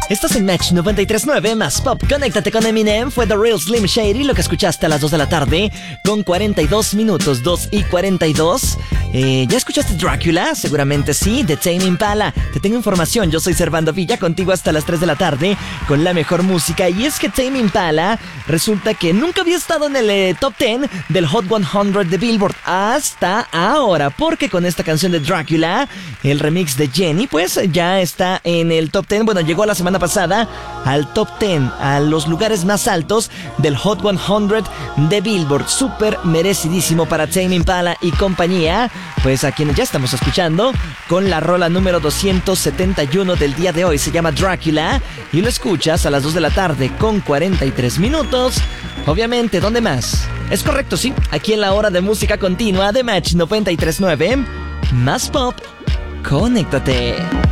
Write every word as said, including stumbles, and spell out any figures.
Estás en Match noventa y tres punto nueve más Pop. Conéctate con Eminem. Fue The Real Slim Shady, lo que escuchaste a las dos de la tarde con cuarenta y dos minutos, dos y cuarenta y dos. Eh, ¿Ya escuchaste Drácula? Seguramente sí, de Tame Impala. Te tengo información, yo soy Servando Villa, contigo hasta las tres de la tarde con la mejor música. Y es que Tame Impala resulta que nunca había estado en el eh, top diez del Hot cien de Billboard hasta ahora, porque con esta canción de Drácula, el remix de Jenny, pues ya está en el top diez. Bueno, llegó la semana pasada al top diez, a los lugares más altos del Hot cien de Billboard. Súper merecidísimo para Tame Impala y compañía, pues a quienes ya estamos escuchando con la rola número doscientos setenta y uno del día de hoy. Se llama Drácula y lo escuchas a las dos de la tarde con cuarenta y tres minutos. Obviamente, ¿dónde más? Es correcto, sí, aquí en la hora de música continua de Match noventa y tres punto nueve más Pop. Conéctate.